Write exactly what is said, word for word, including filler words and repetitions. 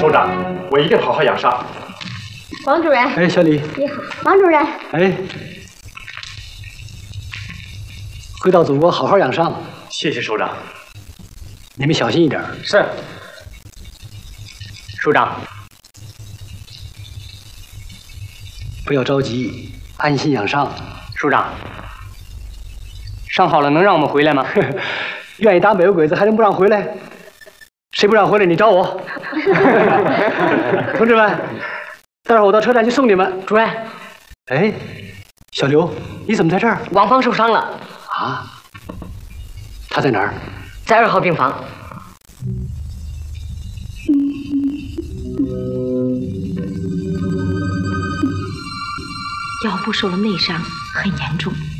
首长，我一定好好养伤。 王主任， 哎，小李， 你好，王主任。 哎，回到祖国好好养伤。 谢谢首长。 你们小心一点。 是。首长， 不要着急，安心养伤。 首长，伤好了能让我们回来吗？ 愿意打美国鬼子还能不让回来？谁不让回来？你找我。同志们，待会儿我到车站去送你们。 主任， 哎，小刘，你怎么在这儿？ 王芳受伤了。 啊？他在哪儿？ 在二号病房。 腰部受了内伤，很严重。